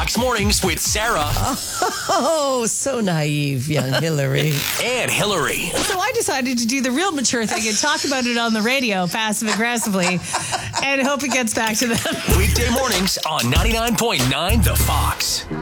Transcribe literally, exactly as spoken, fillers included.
Fox Mornings with Sarah. Oh, so naive, young Hillary. And Hillary. So I decided to do the real mature thing and talk about it on the radio passive aggressively and hope it gets back to them. Weekday mornings on ninety-nine point nine The Fox.